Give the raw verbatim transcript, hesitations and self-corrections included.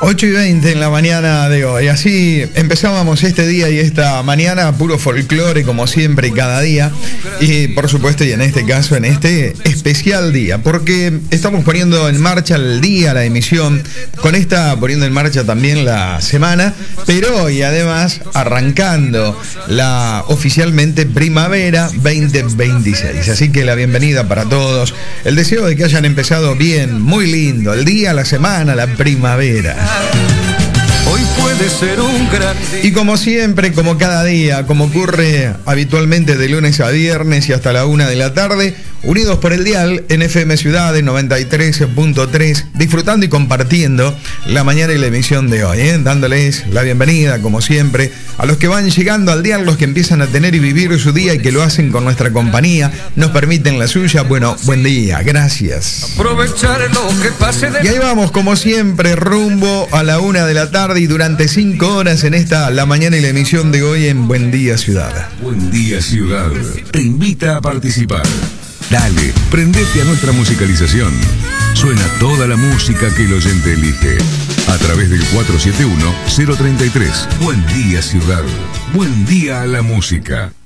ocho y veinte en la mañana de hoy. Así empezábamos este día y esta mañana, puro folclore como siempre y cada día. Y por supuesto, y en este caso, en este especial día, porque estamos poniendo en marcha el día, la emisión, con esta poniendo en marcha también la semana, pero y además arrancando la oficialmente primavera veinte veintiséis. Así que la bienvenida para todos. El deseo de que hayan empezado bien, muy lindo, el día, la semana, la primavera. Hoy puede ser un gran día. Y como siempre, como cada día, como ocurre habitualmente de lunes a viernes y hasta la una de la tarde, unidos por el dial en F M Ciudad en noventa y tres punto tres, disfrutando y compartiendo la mañana y la emisión de hoy, ¿eh? Dándoles la bienvenida, como siempre, a los que van llegando al dial, los que empiezan a tener y vivir su día y que lo hacen con nuestra compañía, nos permiten la suya. Bueno, buen día, gracias. Aprovechar lo que pase de... Y ahí vamos, como siempre, rumbo a la una de la tarde y durante cinco horas en esta, la mañana y la emisión de hoy en Buen Día Ciudad. Buen Día Ciudad te invita a participar. Dale, prendete a nuestra musicalización. Suena toda la música que el oyente elige. A través del cuatro siete uno, cero tres tres. Buen Día Ciudad. Buen día a la música.